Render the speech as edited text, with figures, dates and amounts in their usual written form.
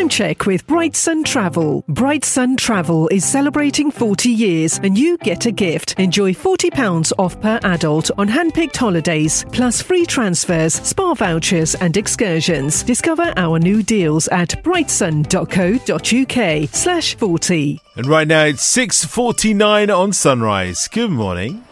Time check with Bright Sun Travel. Bright Sun Travel is celebrating 40 years and you get a gift. Enjoy £40 off per adult on hand-picked holidays, plus free transfers, spa vouchers and excursions. Discover our new deals at brightsun.co.uk/40. And right now it's 6:49 on Sunrise. Good morning.